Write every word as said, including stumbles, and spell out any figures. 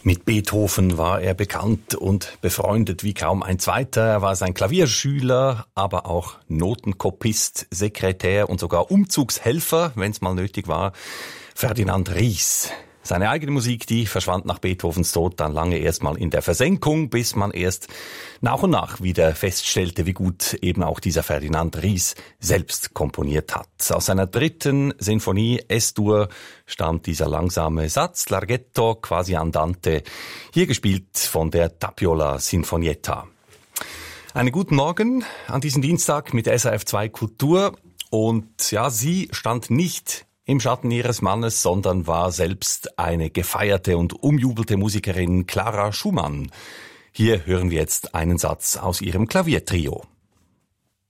Mit Beethoven war er bekannt und befreundet wie kaum ein zweiter. Er war sein Klavierschüler, aber auch Notenkopist, Sekretär und sogar Umzugshelfer, wenn es mal nötig war. Ferdinand Ries. Seine eigene Musik, die verschwand nach Beethovens Tod dann lange erstmal in der Versenkung, bis man erst nach und nach wieder feststellte, wie gut eben auch dieser Ferdinand Ries selbst komponiert hat. Aus seiner dritten Sinfonie Es-Dur stammt dieser langsame Satz, Larghetto, quasi andante, hier gespielt von der Tapiola Sinfonietta. Einen guten Morgen an diesem Dienstag mit S R F zwei Kultur. Und ja, sie stand nicht im Schatten ihres Mannes, sondern war selbst eine gefeierte und umjubelte Musikerin, Clara Schumann. Hier hören wir jetzt einen Satz aus ihrem Klaviertrio.